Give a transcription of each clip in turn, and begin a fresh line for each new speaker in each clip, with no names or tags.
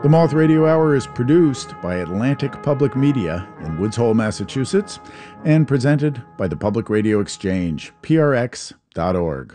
The Moth Radio Hour is produced by Atlantic Public Media in Woods Hole, Massachusetts, and presented by the Public Radio Exchange, prx.org.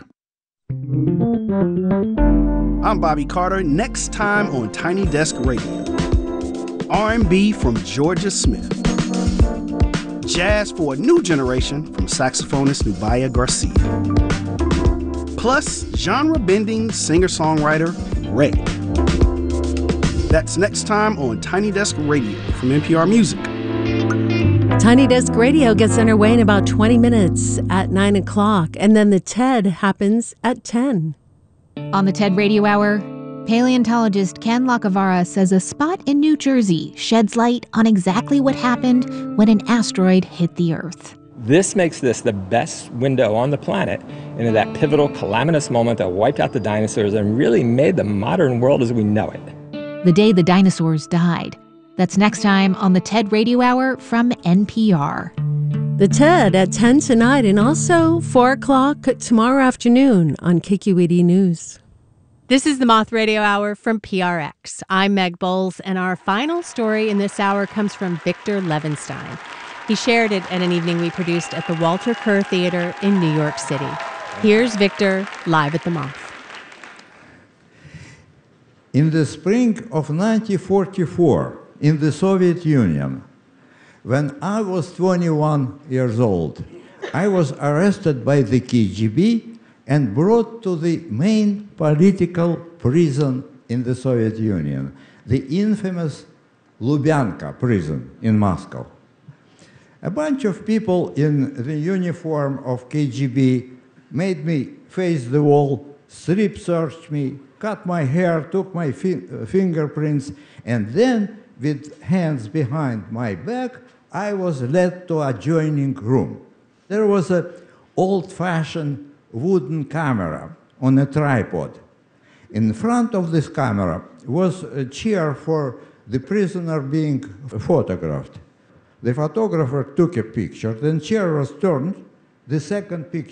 I'm Bobby Carter. Next time on Tiny Desk Radio, R&B from Georgia Smith. Jazz for a new generation from saxophonist Nubia Garcia. Plus, genre-bending singer-songwriter Ray. That's next time on Tiny Desk Radio from NPR Music.
Tiny Desk Radio gets underway in about 20 minutes at 9 o'clock, and then the TED happens at 10.
On the TED Radio Hour, paleontologist Ken Lacavara says a spot in New Jersey sheds light on exactly what happened when an asteroid hit the Earth.
This makes this the best window on the planet into that pivotal calamitous moment that wiped out the dinosaurs and really made the modern world as we know it.
The day the dinosaurs died. That's next time on the TED Radio Hour from NPR.
The TED at 10 tonight and also 4 o'clock tomorrow afternoon on KQED News.
This is the Moth Radio Hour from PRX. I'm Meg Bowles, and our final story in this hour comes from Victor Levenstein. He shared it at an evening we produced at the Walter Kerr Theater in New York City. Here's Victor live at the Moth.
In the spring of 1944, in the Soviet Union, when I was 21 years old, I was arrested by the KGB and brought to the main political prison in the Soviet Union, the infamous Lubyanka prison in Moscow. A bunch of people in the uniform of KGB made me face the wall, strip searched me, cut my hair, took my fingerprints, and then, with hands behind my back, I was led to an adjoining room. There was an old-fashioned wooden camera on a tripod. In front of this camera was a chair for the prisoner being photographed. The photographer took a picture, then chair was turned, the second picture